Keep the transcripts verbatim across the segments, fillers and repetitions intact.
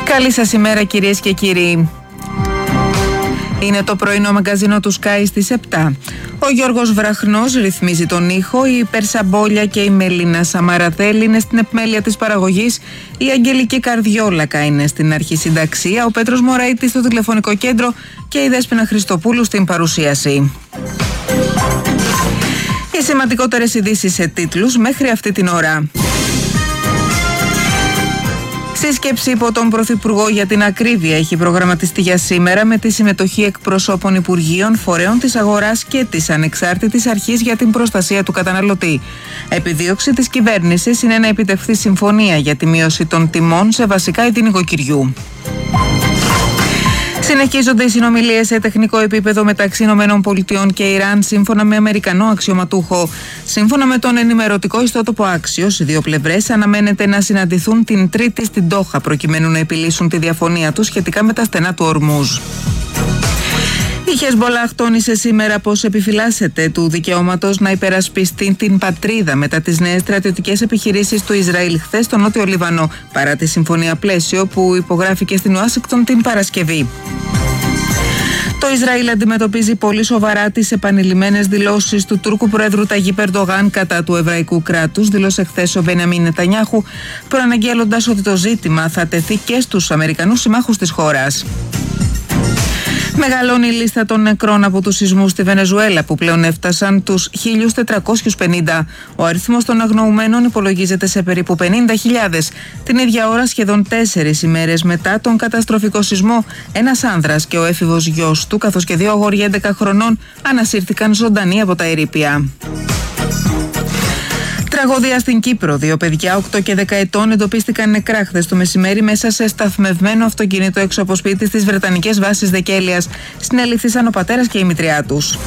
Καλή σας ημέρα κυρίες και κύριοι. Είναι το πρωινό μαγκαζίνο του Sky στις επτά. Ο Γιώργος Βραχνός ρυθμίζει τον ήχο, η Περσαμπόλια και η Μελίνα Σαμαραθέλη είναι στην επιμέλεια της παραγωγής, η Αγγελική Καρδιόλακα είναι στην αρχισυνταξία, ο Πέτρος Μωραΐτης στο τηλεφωνικό κέντρο και η Δέσποινα Χριστοπούλου στην παρουσίαση. Οι σημαντικότερες ειδήσεις σε τίτλους μέχρι αυτή την ώρα. Σύσκεψη υπό τον Πρωθυπουργό για την ακρίβεια έχει προγραμματιστεί για σήμερα με τη συμμετοχή εκπροσώπων Υπουργείων, φορέων της αγοράς και της Ανεξάρτητης Αρχής για την Προστασία του Καταναλωτή. Επιδίωξη της κυβέρνησης είναι να επιτευχθεί συμφωνία για τη μείωση των τιμών σε βασικά είδη νοικοκυριού. Συνεχίζονται οι συνομιλίες σε τεχνικό επίπεδο μεταξύ ΗΠΑ και Ιράν, σύμφωνα με Αμερικανό αξιωματούχο. Σύμφωνα με τον ενημερωτικό ιστότοπο Άξιος, οι δύο πλευρές αναμένεται να συναντηθούν την Τρίτη στην Ντόχα προκειμένου να επιλύσουν τη διαφωνία τους σχετικά με τα στενά του Ορμούζ. Η Χεσμπολάχ τόνισε σήμερα πως επιφυλάσσεται του δικαιώματος να υπερασπιστεί την πατρίδα μετά τις νέες στρατιωτικές επιχειρήσεις του Ισραήλ χθες στο Νότιο Λίβανο, παρά τη συμφωνία πλαίσιο που υπογράφηκε στην Ουάσιγκτον την Παρασκευή. Το Ισραήλ αντιμετωπίζει πολύ σοβαρά τις επανειλημμένες δηλώσεις του Τούρκου Προέδρου Ταγίπ Ερντογάν κατά του εβραϊκού κράτους, δήλωσε χθες ο Μπενιαμίν Νετανιάχου, προαναγγέλλοντας ότι το ζήτημα θα τεθεί και στους Αμερικανούς συμμάχους της χώρας. Μεγαλώνει η λίστα των νεκρών από τους σεισμούς στη Βενεζουέλα που πλέον έφτασαν τους χίλια τετρακόσιους πενήντα. Ο αριθμός των αγνοουμένων υπολογίζεται σε περίπου πενήντα χιλιάδες. Την ίδια ώρα, σχεδόν τέσσερις ημέρες μετά τον καταστροφικό σεισμό, ένας άνδρας και ο έφηβος γιος του καθώς και δύο αγόρια έντεκα χρονών ανασύρθηκαν ζωντανοί από τα ερείπια. Τραγωδία στην Κύπρο. Δύο παιδιά οκτώ και δέκα ετών εντοπίστηκαν νεκρά χθες το μεσημέρι μέσα σε σταθμευμένο αυτοκίνητο έξω από σπίτι στις Βρετανικές βάσεις Δεκέλειας. Συνελήφθησαν ο πατέρας και η μητριά τους.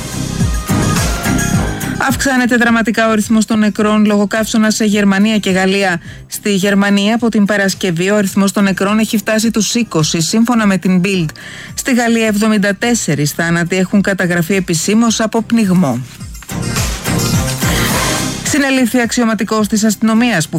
Αυξάνεται δραματικά ο αριθμός των νεκρών λόγω καύσωνας σε Γερμανία και Γαλλία. Στη Γερμανία από την Παρασκευή ο αριθμός των νεκρών έχει φτάσει τους είκοσι, σύμφωνα με την Bild. Στη Γαλλία εβδομήντα τέσσερις θάνατοι έχουν καταγραφεί επισήμως από πνιγμό. Συνελήφθη αξιωματικός της αστυνομίας που